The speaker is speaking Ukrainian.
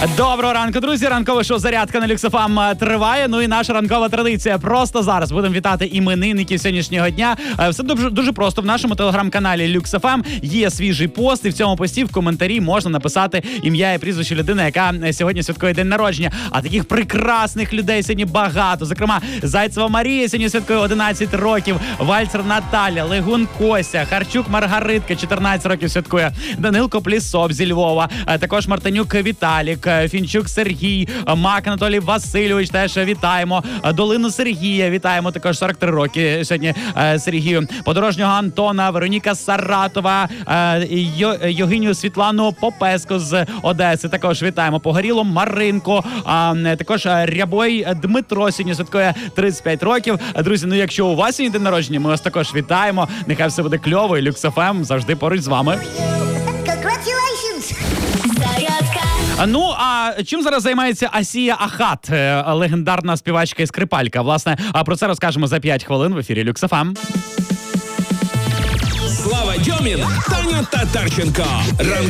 Доброго ранку, друзі. Ранкове шоу «Зарядка» на Люкс ФМ триває. Ну і наша ранкова традиція. Просто зараз будемо вітати іменинників сьогоднішнього дня. Все дуже просто. В нашому телеграм-каналі Люкс ФМ є свіжий пост, і в цьому пості в коментарі можна написати ім'я і прізвище людини, яка сьогодні святкує день народження. А таких прекрасних людей сьогодні багато. Зокрема, Зайцева Марія сьогодні святкує 11 років, Вальцер Наталя, Легун Кося, Харчук Маргаритка 14 років святкує, Данилко Плісов зі Львова, також Мартинюк Віталік, Фінчук Сергій, Мак Анатолій Васильович, теж вітаємо. Долину Сергія вітаємо, також 43 роки сьогодні Сергію. Подорожнього Антона, Вероніка Саратова, Йогиню Світлану Попеску з Одеси також вітаємо. Погоріло Маринко, також Рябой Дмитро сьогодні святкує 35 років. Друзі, ну якщо у вас сьогодні день народження, ми вас також вітаємо. Нехай все буде кльово, і Люкс ФМ завжди поруч з вами. Ну, а чим зараз займається Асія Ахат, легендарна співачка і скрипалька? Власне, про це розкажемо за 5 хвилин в ефірі Люкс ФМ. Слава Дьомін, Таня Татарченко.